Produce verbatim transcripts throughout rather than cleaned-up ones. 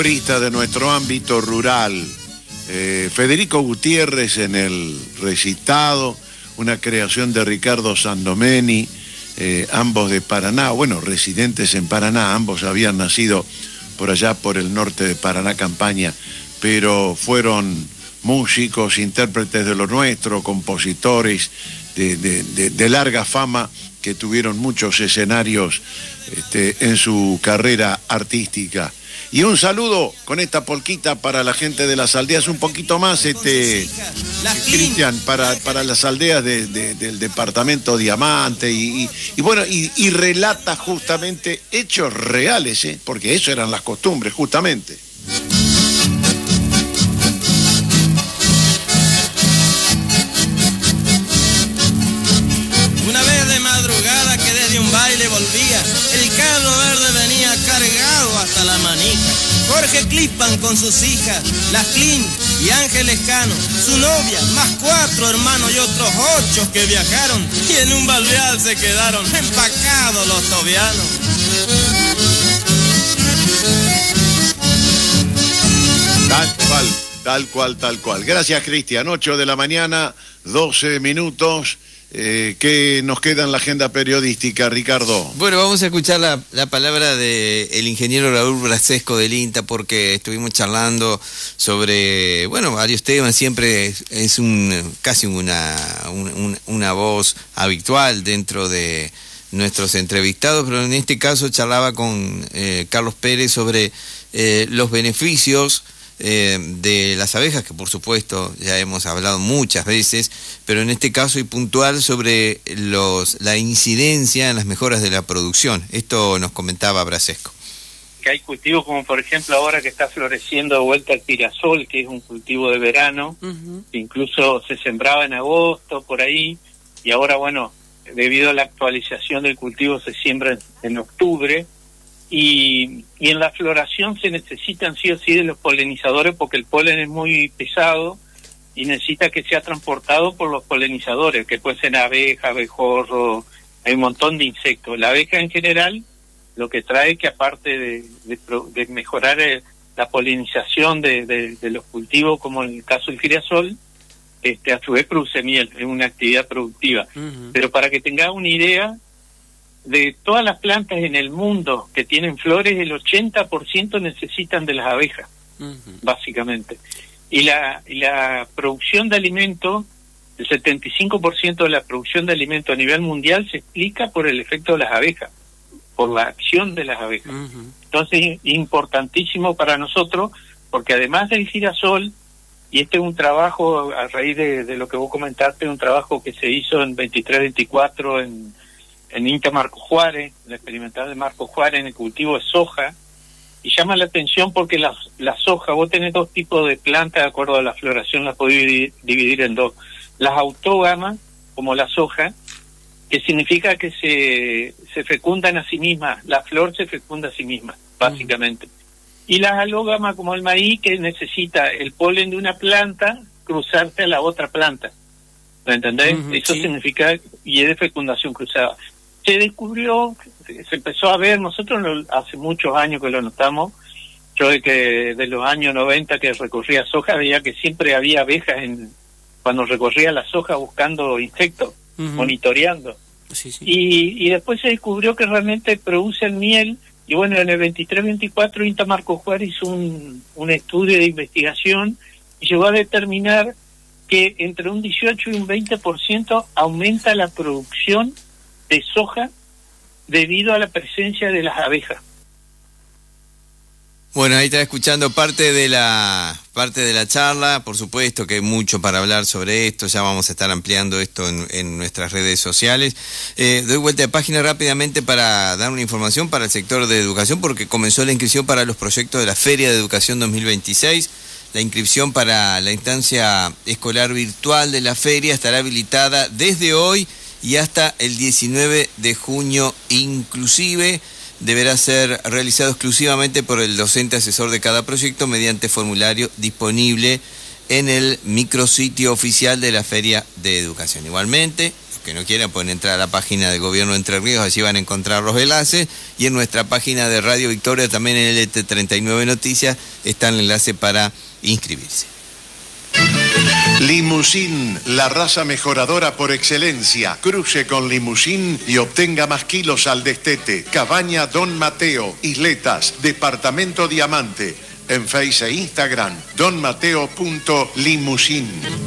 prista de nuestro ámbito rural. Eh, Federico Gutiérrez en el recitado, una creación de Ricardo Sandomeni, eh, ambos de Paraná, bueno, residentes en Paraná, ambos habían nacido por allá por el norte de Paraná Campaña, pero fueron músicos, intérpretes de lo nuestro, compositores de, de, de, de larga fama, que tuvieron muchos escenarios este, en su carrera artística. Y un saludo con esta polquita para la gente de las aldeas, un poquito más, este, Cristian, para, para las aldeas de, de, del departamento Diamante, y, y, y bueno, y, y relata justamente hechos reales, ¿eh? Porque eso eran las costumbres, justamente. Una vez de madrugada que desde un baile volvía, el carro verde venía cargado hasta la manija. Jorge Clispan con sus hijas, las Clin y Ángeles Cano, su novia, más cuatro hermanos y otros ocho que viajaron, y en un baldeal se quedaron empacados los tobianos. Tal cual, tal cual, tal cual. Gracias, Cristian. ocho de la mañana, doce minutos. Eh, ¿Qué nos queda en la agenda periodística, Ricardo? Bueno, vamos a escuchar la, la palabra del ingeniero Raúl Brasesco del INTA, porque estuvimos charlando sobre, bueno, varios temas. Siempre es, es un casi una, un, una voz habitual dentro de nuestros entrevistados, pero en este caso charlaba con eh, Carlos Pérez sobre eh, los beneficios Eh, de las abejas, que por supuesto ya hemos hablado muchas veces, pero en este caso y puntual sobre los, la incidencia en las mejoras de la producción. Esto nos comentaba Brasesco. Que hay cultivos como por ejemplo ahora que está floreciendo de vuelta el girasol, que es un cultivo de verano, uh-huh. que incluso se sembraba en agosto por ahí, y ahora bueno, debido a la actualización del cultivo se siembra en, en octubre. Y, y en la floración se necesitan sí o sí de los polinizadores, porque el polen es muy pesado y necesita que sea transportado por los polinizadores, que pueden ser abejas, abejorros, hay un montón de insectos. La abeja en general lo que trae, que aparte de, de, de mejorar el, la polinización de, de, de los cultivos, como en el caso del girasol, este, a su vez produce miel, es una actividad productiva. Uh-huh. Pero para que tenga una idea, de todas las plantas en el mundo que tienen flores, el ochenta por ciento necesitan de las abejas, uh-huh. básicamente. Y la, y la producción de alimentos, el setenta y cinco por ciento de la producción de alimentos a nivel mundial se explica por el efecto de las abejas, por la acción de las abejas. Uh-huh. Entonces, importantísimo para nosotros, porque además del girasol, y este es un trabajo, a raíz de, de lo que vos comentaste, un trabajo que se hizo en veintitrés veinticuatro en en INTA Marco Juárez, la experimental de Marco Juárez en el cultivo de soja, y llama la atención porque la, la soja, vos tenés dos tipos de plantas, de acuerdo a la floración las podés dividir, dividir en dos. Las autógamas, como la soja, que significa que se, se fecundan a sí mismas, la flor se fecunda a sí misma, básicamente. Uh-huh. Y las alógamas, como el maíz, que necesita el polen de una planta cruzarse a la otra planta. ¿Me entendés? Uh-huh, Eso sí. significa, y es de fecundación cruzada. Se descubrió, se empezó a ver, nosotros lo, hace muchos años que lo notamos, yo de que de los años noventa que recorría soja, veía que siempre había abejas en cuando recorría la soja buscando insectos, uh-huh. monitoreando. Sí, sí. Y, y después se descubrió que realmente producen miel, y bueno, en el veintitrés veinticuatro INTA Marco Juárez hizo un, un estudio de investigación y llegó a determinar que entre un dieciocho y un veinte por ciento aumenta la producción de soja debido a la presencia de las abejas. Bueno, ahí está escuchando parte de la parte de la charla. Por supuesto que hay mucho para hablar sobre esto, ya vamos a estar ampliando esto en, en nuestras redes sociales. Eh, doy vuelta de página rápidamente para dar una información para el sector de educación, porque comenzó la inscripción para los proyectos de la Feria de Educación dos mil veintiséis. La inscripción para la instancia escolar virtual de la feria estará habilitada desde hoy y hasta el diecinueve de junio inclusive. Deberá ser realizado exclusivamente por el docente asesor de cada proyecto mediante formulario disponible en el micrositio oficial de la Feria de Educación. Igualmente, los que no quieran pueden entrar a la página del Gobierno de Entre Ríos, allí van a encontrar los enlaces, y en nuestra página de Radio Victoria, también en L T treinta y nueve Noticias, está el enlace para inscribirse. Limusín, la raza mejoradora por excelencia. Cruce con Limusín y obtenga más kilos al destete. Cabaña Don Mateo, Isletas, Departamento Diamante. En Face e Instagram, donmateo punto limusín.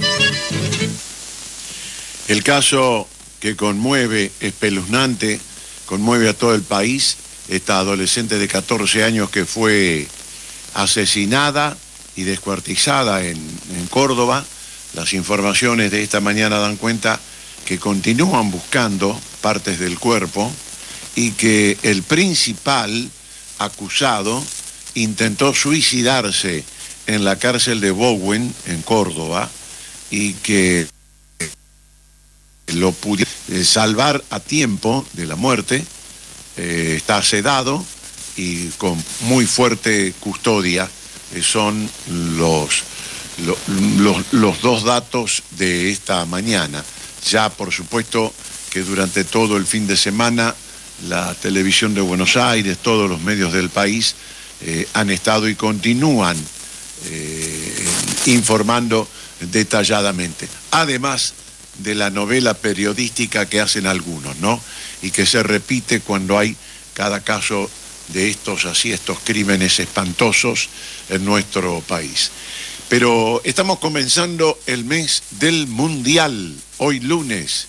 El caso que conmueve, espeluznante, conmueve a todo el país, esta adolescente de catorce años que fue asesinada y descuartizada en, en Córdoba. Las informaciones de esta mañana dan cuenta que continúan buscando partes del cuerpo y que el principal acusado intentó suicidarse en la cárcel de Bowen, en Córdoba, y que lo pudo salvar a tiempo de la muerte. Eh, está sedado y con muy fuerte custodia. Eh, son los... Los, los, los dos datos de esta mañana. Ya por supuesto que durante todo el fin de semana la televisión de Buenos Aires, todos los medios del país eh, han estado y continúan eh, informando detalladamente, además de la novela periodística que hacen algunos, ¿no? Y que se repite cuando hay cada caso de estos así, estos crímenes espantosos en nuestro país. Pero estamos comenzando el mes del Mundial, hoy lunes,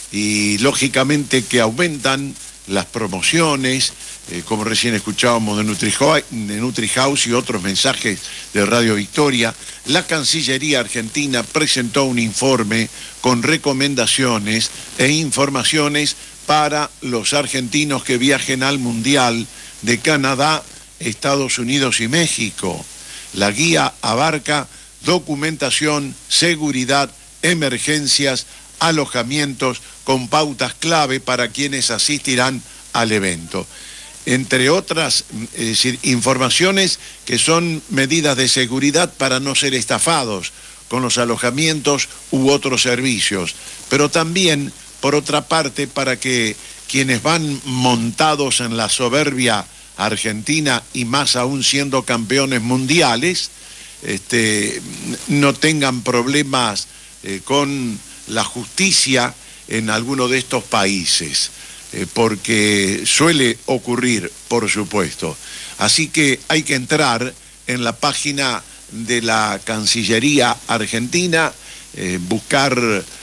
y lógicamente que aumentan las promociones, eh, como recién escuchábamos de NutriHouse, de NutriHouse y otros mensajes de Radio Victoria. La Cancillería Argentina presentó un informe con recomendaciones e informaciones para los argentinos que viajen al Mundial de Canadá, Estados Unidos y México. La guía abarca documentación, seguridad, emergencias, alojamientos con pautas clave para quienes asistirán al evento. Entre otras, es decir, informaciones que son medidas de seguridad para no ser estafados con los alojamientos u otros servicios, pero también, por otra parte, para que quienes van montados en la soberbia Argentina y más aún siendo campeones mundiales, este, no tengan problemas eh, con la justicia en alguno de estos países, eh, porque suele ocurrir, por supuesto. Así que hay que entrar en la página de la Cancillería Argentina, eh, buscar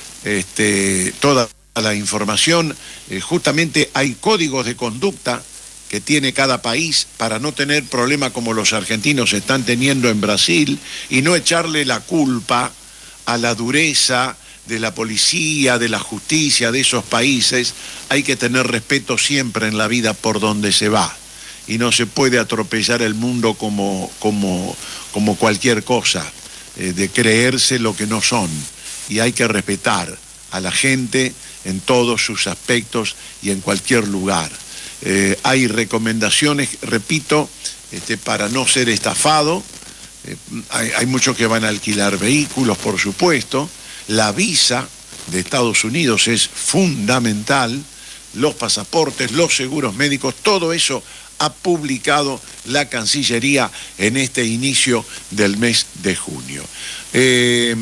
este, toda la información. Eh, justamente hay códigos de conducta que tiene cada país para no tener problemas como los argentinos están teniendo en Brasil y no echarle la culpa a la dureza de la policía, de la justicia de esos países. Hay que tener respeto siempre en la vida por donde se va y no se puede atropellar el mundo como, como, como cualquier cosa, eh, de creerse lo que no son, y hay que respetar a la gente en todos sus aspectos y en cualquier lugar. Eh, hay recomendaciones, repito, este, para no ser estafado. Eh, hay, hay muchos que van a alquilar vehículos, por supuesto. La visa de Estados Unidos es fundamental, los pasaportes, los seguros médicos, todo eso ha publicado la Cancillería en este inicio del mes de junio. Eh,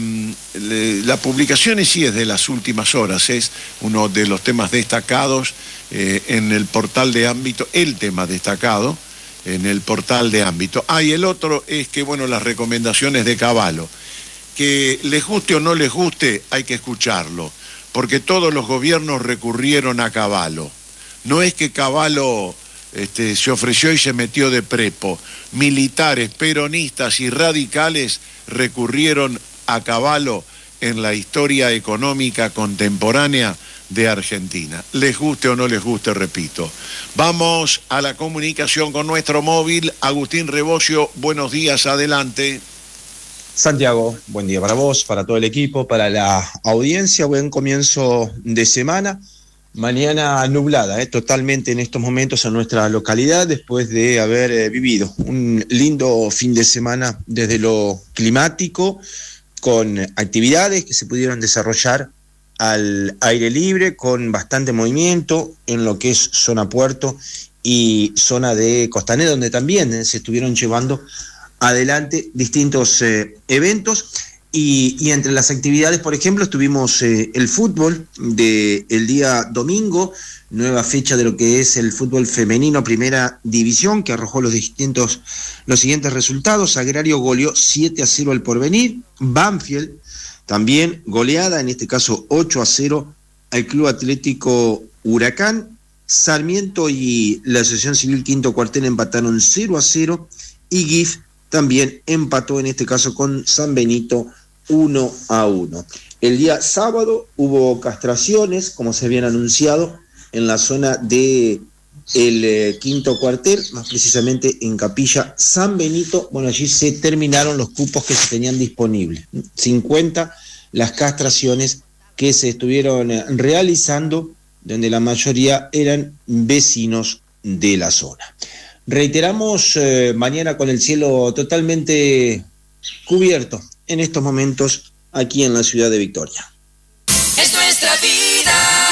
la publicación en sí es de las últimas horas, es uno de los temas destacados eh, en el portal de ámbito, el tema destacado en el portal de ámbito. Ah, y el otro es que, bueno, las recomendaciones de Cavallo, que les guste o no les guste, hay que escucharlo, porque todos los gobiernos recurrieron a Cavallo. No es que Cavallo Este, se ofreció y se metió de prepo. Militares, peronistas y radicales recurrieron a Cavallo en la historia económica contemporánea de Argentina. Les guste o no les guste, repito. Vamos a la comunicación con nuestro móvil. Agustín Rebocio, buenos días, adelante. Santiago, buen día para vos, para todo el equipo, para la audiencia, buen comienzo de semana. Mañana nublada, eh, totalmente en estos momentos en nuestra localidad, después de haber eh, vivido un lindo fin de semana desde lo climático, con actividades que se pudieron desarrollar al aire libre con bastante movimiento en lo que es zona puerto y zona de Costanera, donde también eh, se estuvieron llevando adelante distintos eh, eventos. Y, y entre las actividades, por ejemplo, estuvimos eh, el fútbol del día domingo, nueva fecha de lo que es el fútbol femenino primera división, que arrojó los distintos, los siguientes resultados. Agrario goleó siete a cero al Porvenir, Banfield también goleada, en este caso ocho a cero al Club Atlético Huracán, Sarmiento y la Asociación Civil Quinto Cuartel empataron cero a cero, y G I F también empató en este caso con San Benito uno a uno. El día sábado hubo castraciones, como se habían anunciado, en la zona de el eh, quinto cuartel, más precisamente en Capilla San Benito. Bueno, allí se terminaron los cupos que se tenían disponibles. cincuenta las castraciones que se estuvieron eh, realizando, donde la mayoría eran vecinos de la zona. Reiteramos, eh, mañana con el cielo totalmente cubierto en estos momentos aquí en la ciudad de Victoria. Es nuestra vida.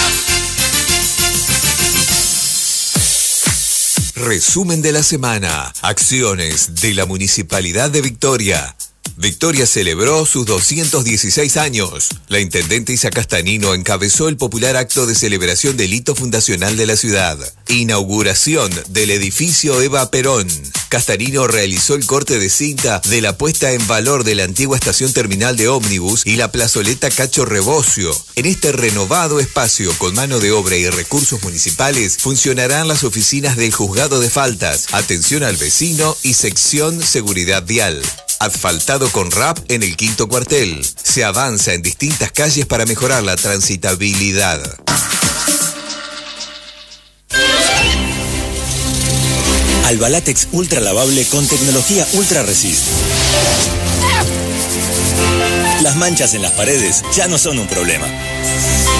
Resumen de la semana. Acciones de la Municipalidad de Victoria. Victoria celebró sus doscientos dieciséis años. La intendente Isa Castanino encabezó el popular acto de celebración del hito fundacional de la ciudad. Inauguración del edificio Eva Perón. Castanino realizó el corte de cinta de la puesta en valor de la antigua estación terminal de ómnibus y la plazoleta Cacho Rebocio. En este renovado espacio con mano de obra y recursos municipales funcionarán las oficinas del Juzgado de Faltas, Atención al Vecino y Sección Seguridad Vial. Asfaltado con R A P en el quinto cuartel. Se avanza en distintas calles para mejorar la transitabilidad. Albalatex ultra lavable con tecnología Ultra Resist. Las manchas en las paredes ya no son un problema.